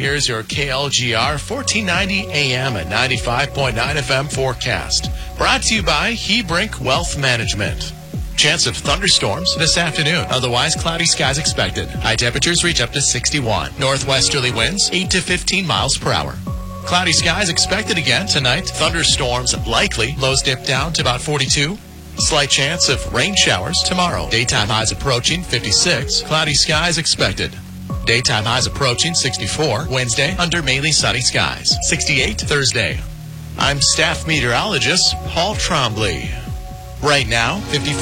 here's your KLGR 1490 AM and 95.9 FM forecast. Brought to you by Hebrink Wealth Management. Chance of thunderstorms this afternoon. Otherwise, cloudy skies expected. High temperatures reach up to 61. Northwesterly winds 8 to 15 miles per hour. Cloudy skies expected again tonight. Thunderstorms likely. Lows dip down to about 42. Slight chance of rain showers tomorrow. Daytime highs approaching 56. Cloudy skies expected. Daytime highs approaching 64. Wednesday, under mainly sunny skies. 68 Thursday. I'm staff meteorologist Paul Trombley. Right now, 54.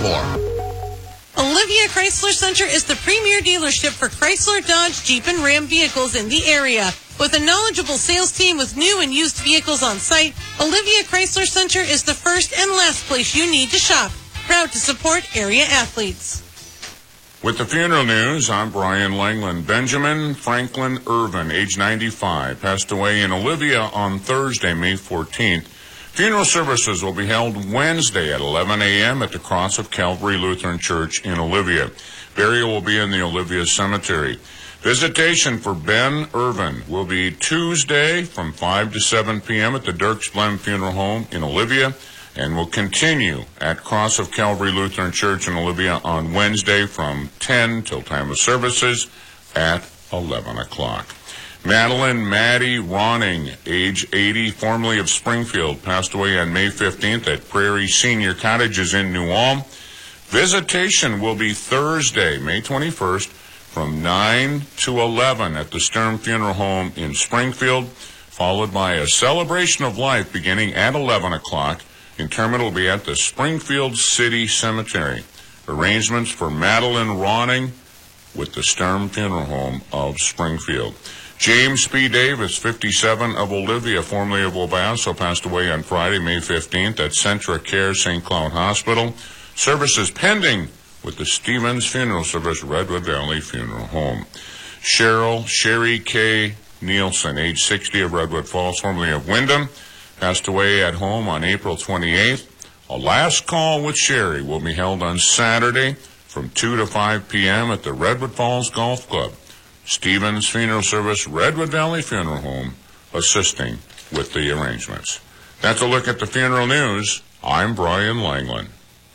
Olivia Chrysler Center is the premier dealership for Chrysler, Dodge, Jeep, and Ram vehicles in the area. With a knowledgeable sales team with new and used vehicles on site, Olivia Chrysler Center is the first and last place you need to shop. Proud to support area athletes. With the funeral news, I'm Brian Langland. Benjamin Franklin Irvin, age 95, passed away in Olivia on Thursday, May 14th. Funeral services will be held Wednesday at 11 a.m. at the Cross of Calvary Lutheran Church in Olivia. Burial will be in the Olivia Cemetery. Visitation for Ben Irvin will be Tuesday from 5 to 7 p.m. at the Dirks Blend Funeral Home in Olivia, and will continue at Cross of Calvary Lutheran Church in Olivia on Wednesday from 10 till time of services at 11 o'clock. Maddie Ronning, age 80, formerly of Springfield, passed away on May 15th at Prairie Senior Cottages in New Ulm. Visitation will be Thursday, May 21st, from 9 to 11 at the Sturm Funeral Home in Springfield, followed by a celebration of life beginning at 11 o'clock. Interment will be at the Springfield City Cemetery. Arrangements for Madeline Ronning with the Sturm Funeral Home of Springfield. James P. Davis, 57, of Olivia, formerly of El Paso, passed away on Friday, May 15th at Centra Care St. Cloud Hospital. Services pending with the Stevens Funeral Service, Redwood Valley Funeral Home. Sherry K. Nielsen, age 60, of Redwood Falls, formerly of Wyndham, passed away at home on April 28th. A last call with Sherry will be held on Saturday from 2 to 5 p.m. at the Redwood Falls Golf Club. Stevens Funeral Service, Redwood Valley Funeral Home, assisting with the arrangements. That's a look at the funeral news. I'm Brian Langland.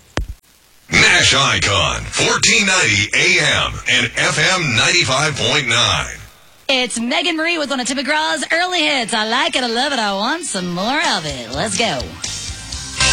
Nash Icon, 1490 AM and FM 95.9. It's Megan Marie with one of Tim McGraw's early hits. I like it, I love it, I want some more of it. Let's go.